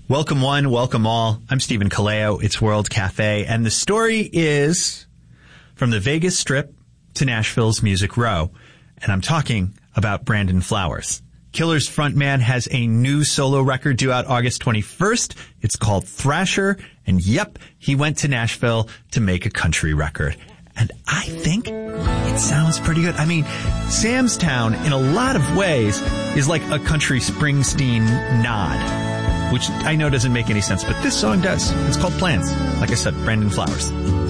Welcome one, welcome all. I'm Stephen Kaleo. It's World Cafe. And the story is from the Vegas Strip to Nashville's Music Row. And I'm talking about Brandon Flowers. Killer's frontman has a new solo record due out August 21st. It's called Thrasher. And yep, he went to Nashville to make a country record. And I think it sounds pretty good. I mean, Sam's Town, in a lot of ways, is like a country Springsteen nod, which I know doesn't make any sense, but this song does. It's called Plans. Like I said, Brandon Flowers.